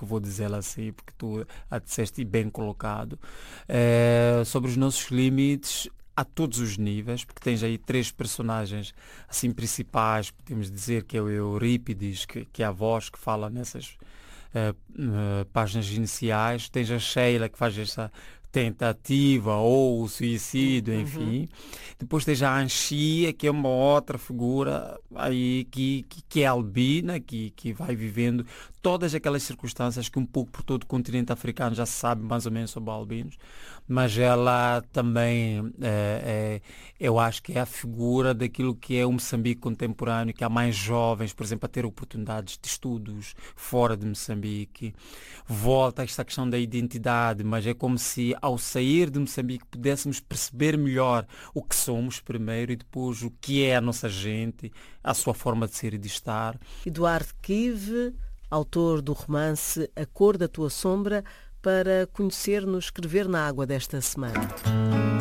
vou dizê-la assim, porque tu a disseste bem colocado. Sobre os nossos limites, a todos os níveis, porque tens aí três personagens assim principais, podemos dizer que é o Eurípides, que é a voz que fala nessas páginas iniciais, tens a Sheila que faz essa tentativa ou o suicídio, enfim. Depois tens a Anchia, que é uma outra figura aí que é albina, que vai vivendo todas aquelas circunstâncias que um pouco por todo o continente africano já se sabe mais ou menos sobre albinos, mas ela também eu acho que é a figura daquilo que é o Moçambique contemporâneo, que há mais jovens, por exemplo, a ter oportunidades de estudos fora de Moçambique. Volta a esta questão da identidade, mas é como se ao sair de Moçambique pudéssemos perceber melhor o que somos primeiro e depois o que é a nossa gente, a sua forma de ser e de estar. Eduardo Kive, autor do romance A Cor da Tua Sombra, para conhecer no Escrever na Água desta semana.